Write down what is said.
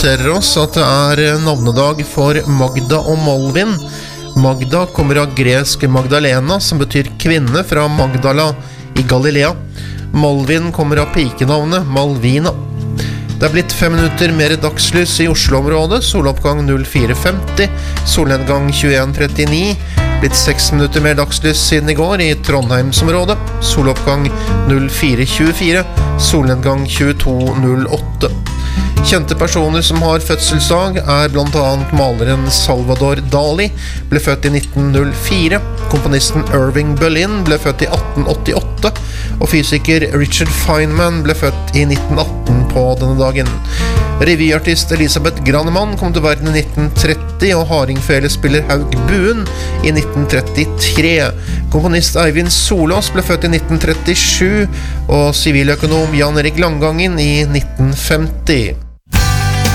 Ser oss at det navnedag for Magda og Malvin. Magda kommer av gresk Magdalena, som betyr kvinne fra Magdala i Galilea. Malvin kommer av pikenavnet Malvina. Det blitt 5 minutter mer dagslys i Oslo-området, soloppgang 04.50, solnedgang 21.39. Blitt 6 minutter mer dagslys siden i går i Trondheimsområdet, soloppgang 04.24, solnedgang 22.08. Kjente personer som har fødselsdag blant annet maleren Salvador Dali, ble født i 1904. Komponisten Irving Berlin ble født i 1888, og fysiker Richard Feynman ble født i 1918 på denne dagen. Revyartist Elisabeth Granemann kom til verden i 1930, og hardingfelespiller Haug Buen i 1933. Komponist Eivind Solås ble født i 1937, og siviløkonom Jan Erik Langgangen i 1950.